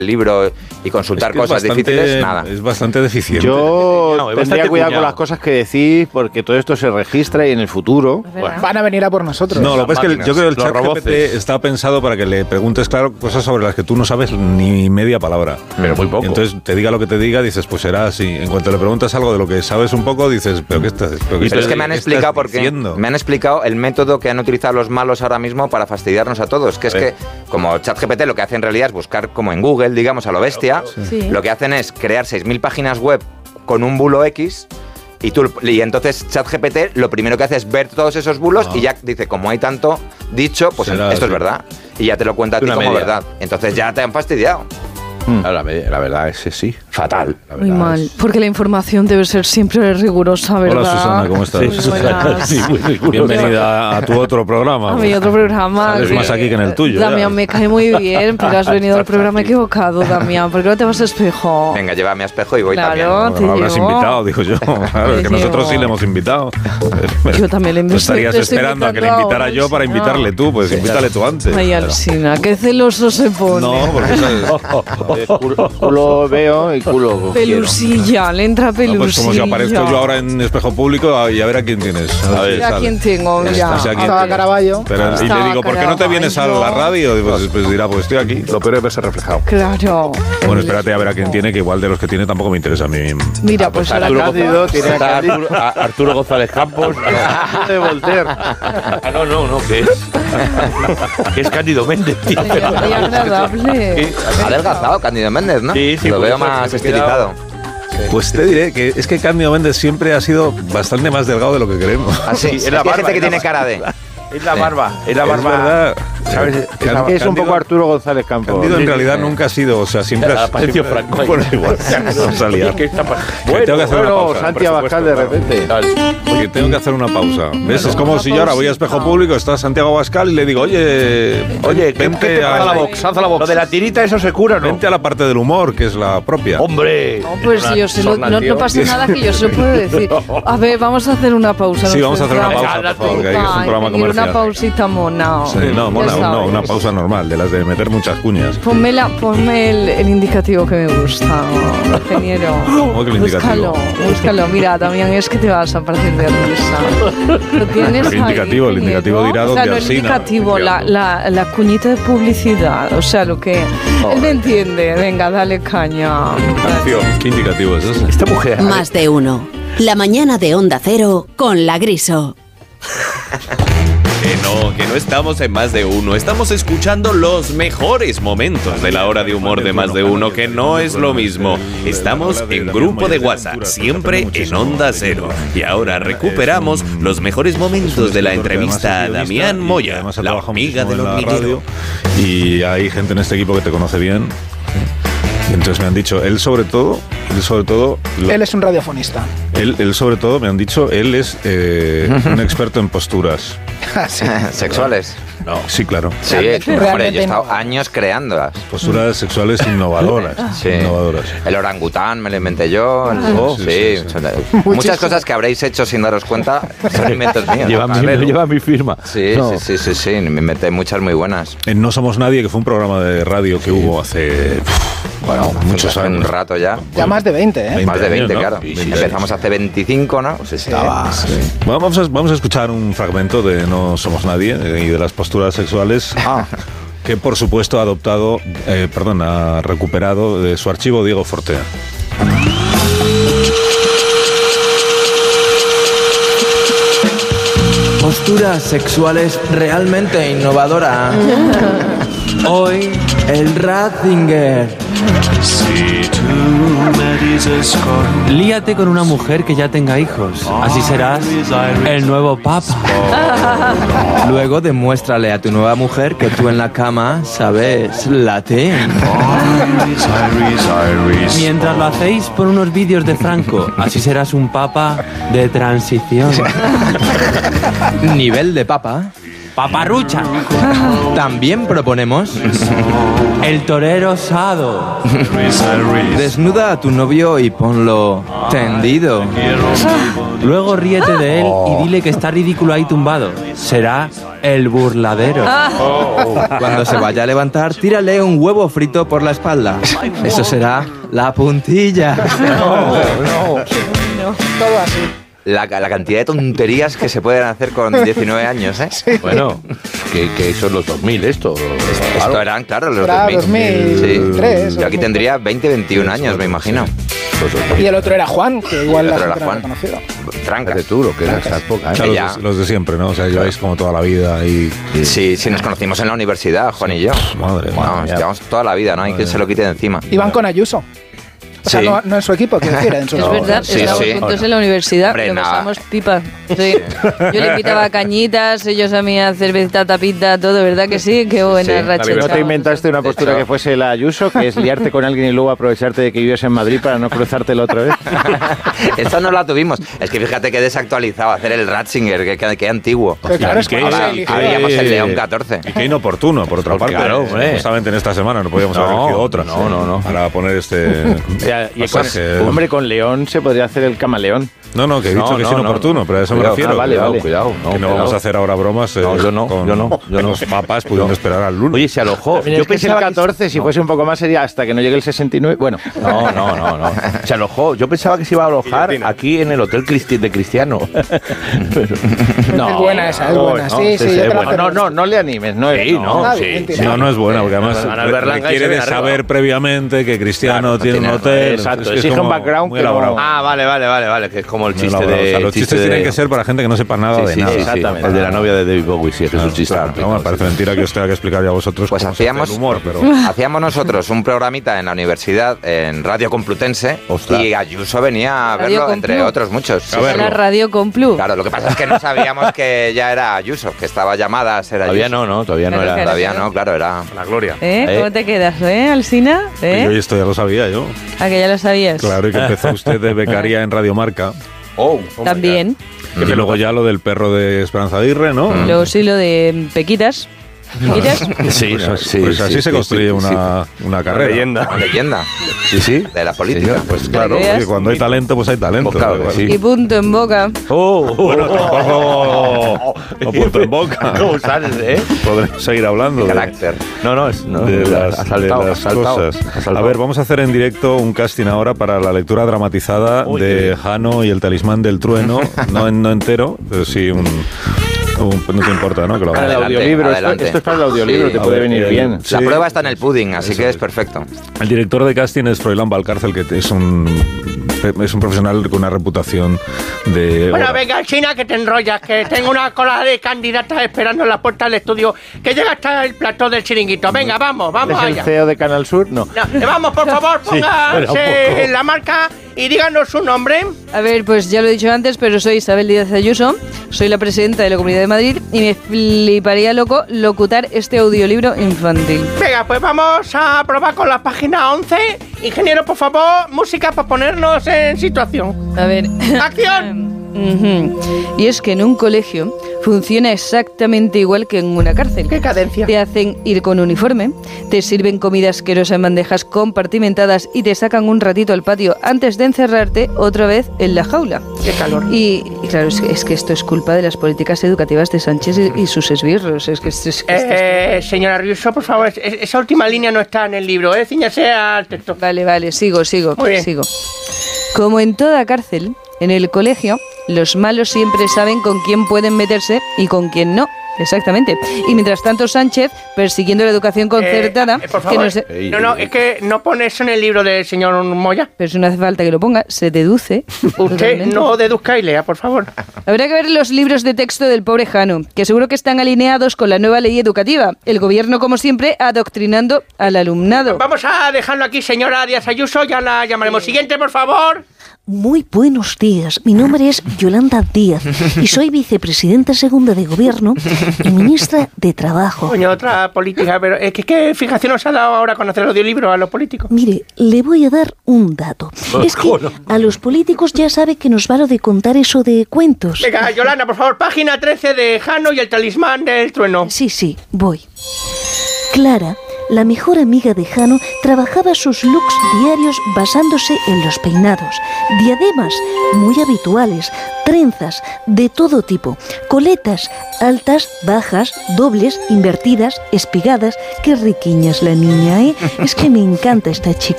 libro y consultar cosas difíciles, nada. Es bastante deficiente. Yo tendría cuidado con las cosas que decís, porque todo esto se registra y en el futuro van a venir a por nosotros. No, lo que pasa es que yo creo que el ChatGPT está pensado para que le preguntes, claro, cosas sobre las que tú no sabes ni media palabra. Pero muy poco. Entonces, te diga lo que te diga, dices, pues será así. En cuanto le preguntas algo de lo que sabes un poco, dices, ¿pero qué estás diciendo? Pero es que me han explicado me han explicado el método que han utilizado los malos ahora mismo para fastidiarnos a todos, que es que como ChatGPT lo que hace en realidad es buscar como en Google, digamos, a lo bestia, lo que hacen es crear 6.000 páginas web con un bulo X y entonces ChatGPT lo primero que hace es ver todos esos bulos y ya dice, como hay tanto dicho, pues esto es verdad. Y ya te lo cuenta a ti como verdad. Entonces ya te han fastidiado. La verdad es que sí, fatal. Muy mal, porque la información debe ser siempre rigurosa, ¿verdad? Hola Susana, ¿cómo estás? Sí, bienvenida a tu otro programa. A mi otro programa. Es más aquí que en el tuyo. Damián, me cae muy bien, pero has venido al programa equivocado, Damián. ¿Por qué no te vas a Espejo? Venga, llévame a Espejo y voy también. Bueno, habrás invitado, digo yo. Claro, que nosotros sí le hemos invitado. Yo también le invité. Estarías esperando a que le invitara yo para invitarle tú, pues invítale tú antes. Ay, Alsina, qué celoso se pone. No, porque culo veo y culo pelusilla, le entra pelusilla. No, pues como si aparezco yo ahora en Espejo Público y a ver a quién tienes. A quién tengo, ya. Estaba Caraballo. Y le digo, ¿por qué no te vienes a la radio? Pues dirá, pues estoy aquí. Lo peor es verse reflejado. Claro. Bueno, espérate a ver a quién tiene, que igual de los que tiene tampoco me interesa a mí. Mira, pues Arturo Cándido tiene a Arturo González Campos. de Voltaire. No, ¿qué es? ¿Qué es Cándido Méndez, tío? Muy agradable. Ha adelgazado Cándido Méndez, ¿no? Sí, lo veo más estilizado. Pues te diré que es que Cándido Méndez siempre ha sido bastante más delgado de lo que creemos. Así, es la gente que tiene cara de... Es la barba, Es verdad. ¿Sabes? Es un poco Arturo González Campos. Cándido en realidad nunca ha sido, o sea, siempre ha aparecido Franco. Bueno, igual, no salía. Bueno, Santi Abascal de repente. Oye, tengo que hacer una pausa. ¿Ves? Es como si yo ahora voy a Espejo Público, está Santiago Abascal y le digo, oye, vente a la box, haz la box. Lo de la tirita, eso se cura, ¿no? Vente a la parte del humor, que es la propia. ¡Hombre! No, pues yo no pasa nada que yo se lo puedo decir. A ver, vamos a hacer una pausa. Sí, vamos a hacer una pausa, por favor, que es un programa comercial. Una pausita mona. Sí, no, una pausa normal, de las de meter muchas cuñas. Ponme el indicativo que me gusta, ingeniero. ¿Cómo que el indicativo? Búscalo. Mira, también es que te vas a parecer de risa. Lo tienes el indicativo, ahí, el indicativo dirá dónde no, el indicativo, la cuñita de publicidad, o sea, lo que... Él me entiende. Venga, dale caña. ¿Qué indicativo es ese? Esta mujer... Más de uno. La mañana de Onda Cero con La Griso. Que no estamos en Más de Uno. Estamos escuchando los mejores momentos de la hora de humor de Más de Uno, que no es lo mismo. Estamos en grupo de WhatsApp, siempre en Onda Cero. Y ahora recuperamos los mejores momentos de la entrevista a Damián Moya, la hormiga del hormiguero. Y hay gente en este equipo que te conoce bien. Y entonces me han dicho, él sobre todo... Él es un radiofonista. Él sobre todo, me han dicho, él es un experto en posturas. Sí. ¿Sexuales? No. Sí, claro. Sí, hombre, yo he estado años creándolas. Posturas sexuales innovadoras. Sí. Innovadoras. El orangután me lo inventé yo. Sí. Muchas cosas que habréis hecho sin daros cuenta son inventos míos. Lleva mi firma. Sí, me inventé muchas muy buenas. En No Somos Nadie, que fue un programa de radio que hubo hace... muchos años. Un rato ya. Ya más de 20, ¿eh? Más de 20, años, ¿no? claro. Empezamos hace 25, ¿no? Pues estaba. Sí. Bueno, vamos a escuchar un fragmento de No Somos Nadie y de las posturas sexuales. Que por supuesto ha recuperado de su archivo Diego Fortea. Posturas sexuales realmente innovadoras. Hoy, el Ratzinger. Líate con una mujer que ya tenga hijos. Así serás el nuevo papa. Luego demuéstrale a tu nueva mujer que tú en la cama sabes latín. Mientras lo hacéis por unos vídeos de Franco. Así serás un papa de transición. Nivel de papa. paparrucha. También proponemos el torero osado. Desnuda a tu novio y ponlo tendido. Luego ríete de él y dile que está ridículo ahí tumbado. Será el burladero. Cuando se vaya a levantar, tírale un huevo frito por la espalda. Eso será la puntilla. No. Todo así. La cantidad de tonterías que se pueden hacer con 19 años, ¿eh? Sí. Bueno, que son los 2000 esto. Esto eran, claro, los Era 2003. Sí. Yo aquí tendría 20, 21 años, me imagino. Y el otro era Juan, que igual El la otro era gente no Juan. había conocido. Fíjate tú lo que era esa época. O sea, los de siempre, ¿no? O sea, lleváis como toda la vida y... Sí, nos conocimos en la universidad, Juan y yo. Madre mía. Vamos, llevamos toda la vida, ¿no? Hay quien se lo quite de encima. Iban con Ayuso. O sea, Sí. no en su equipo, quiero decir, en su Es verdad, Sí, estábamos sí. juntos en la universidad, Hombre, lo nada. pasamos pipa. Sí. Yo le invitaba cañitas, ellos a mí a cerveza, tapita, todo, ¿verdad que sí? Qué buena Sí. racha. ¿No te echábamos. inventaste una postura que fuese la Ayuso, que es liarte con alguien y luego aprovecharte de que vives en Madrid para no cruzártelo otra vez? Esta no la tuvimos. Es que fíjate que desactualizado hacer el Ratzinger, que antiguo. Pero claro, es que ¿Y no qué? se Ahora eligió. habíamos el León 14. Y qué inoportuno, por otra parte. Claro, hombre. Justamente en esta semana no podíamos haber elegido otra. No. Para poner este... Y pasaje. hombre, con León se podría hacer el camaleón. No, que he dicho que es inoportuno, pero a eso me Cuidado. refiero. Vale. Cuidado. Que no vamos a hacer ahora bromas No, yo no, con yo no. los papas pudiendo esperar al lunes. Oye, se alojó. Yo pensé el 14, si fuese un poco más sería hasta que no llegue el 69. Bueno, No. Se alojó. Yo pensaba que se iba a alojar aquí en el Hotel de Cristiano. no. Es buena esa, es buena. Sí, yo te la acepto. No le animes. No, Sí, no, Está sí. bien, tío. No es buena, porque además Van al Berlanga y requiere se de ven arriba. saber previamente que Cristiano Claro, tiene un tiene- hotel. exacto, Es que es exige un como background muy que no- elaborado. Ah, vale. Que es como el Muy chiste elaborado. de. O sea, los chistes tienen que ser para gente que no sepa nada de nada. exactamente. El de la novia de David Bowie, sí, que es un chiste. Claro, no, me parece mentira que os tenga que explicar ya a vosotros Pues cómo se hace hacíamos, el humor, pero... hacíamos nosotros un programita en la universidad, en Radio Complutense, Ostras. y Ayuso venía a Radio verlo, entre Complu. otros muchos. A ver. La radio Complu. Claro, lo que pasa es que no sabíamos que ya era Ayuso, que estaba llamada a ser Ayuso. Todavía no, todavía no Claro, era. Todavía no, claro, era... La gloria. ¿Cómo te quedas, Alsina? Yo esto ya lo sabía yo. ¿A que ya lo sabías? Claro, y que empezó usted de becaria en Radio Marca. También. Y luego ya lo del perro de Esperanza Aguirre, ¿no? Luego sí lo de Pequitas. ¿Pequitas? Sí, Pues así se construye una carrera. Una leyenda Sí. de la política. Pues claro, veas. porque cuando hay talento, pues hay talento. Pues claro que sí. Y punto en boca. Bueno, tampoco no punto en boca. ¿Cómo sales, Podremos seguir hablando de Carácter. No, de las cosas. A ver, vamos a hacer en directo un casting ahora para la lectura dramatizada de Jano y el talismán del trueno. No entero, pero sí no te importa, ¿no? Que lo Para el haga. Adelante, audiolibro. adelante. Esto es para el audiolibro, Sí. te A puede ver, venir bien. sí. La prueba está en el pudding, así que es perfecto. El director de casting es Froilán Valcárcel, que es un profesional con una reputación de... Bueno, venga, China, que te enrollas, que tengo una cola de candidatas esperando en la puerta del estudio, que llega hasta el plató del chiringuito. Venga, vamos ¿Es el allá. CEO de Canal Sur? No. No, vamos, por favor, póngase la marca y díganos su nombre. A ver, pues ya lo he dicho antes, pero soy Isabel Díaz Ayuso, soy la presidenta de la Comunidad de Madrid y me fliparía loco locutar este audiolibro infantil. Venga, pues vamos a probar con la página 11. Ingeniero, por favor, música para ponernos en situación. A ver. ¡Acción! Y es que en un colegio funciona exactamente igual que en una cárcel. ¡Qué cadencia! Te hacen ir con uniforme, te sirven comida asquerosa en bandejas compartimentadas y te sacan un ratito al patio antes de encerrarte otra vez en la jaula. ¡Qué calor! Y claro, es que esto es culpa de las políticas educativas de Sánchez y sus esbirros. Señora Riuso, por favor, esa última línea no está en el libro, Cíñase al texto. Vale, sigo. Muy bien. Sigo. Como en toda cárcel, en el colegio, los malos siempre saben con quién pueden meterse y con quién no. Exactamente. Y mientras tanto Sánchez, persiguiendo la educación concertada... por favor. No, es que no pone eso en el libro del señor Moya. Pero eso no hace falta que lo ponga, se deduce. Usted totalmente. no deduzca y lea, por favor. Habrá que ver los libros de texto del pobre Jano, que seguro que están alineados con la nueva ley educativa. El gobierno, como siempre, adoctrinando al alumnado. Vamos a dejarlo aquí, señora Díaz Ayuso, ya la llamaremos. Siguiente, por favor. Muy buenos días. Mi nombre es Yolanda Díaz y soy vicepresidenta segunda de Gobierno y ministra de Trabajo. Coño, otra política, pero ¿qué fijación os ha dado ahora conocer el audiolibro a los políticos? Mire, le voy a dar un dato. Es que a los políticos ya sabe que nos va lo de contar eso de cuentos. Venga, Yolanda, por favor, página 13 de Jano y el talismán del trueno. Sí, voy. Clara, la mejor amiga de Jano, trabajaba sus looks diarios basándose en los peinados, diademas muy habituales, trenzas de todo tipo, coletas altas, bajas, dobles, invertidas, espigadas. Qué riquiña es la niña, ¿eh? Es que me encanta esta chica.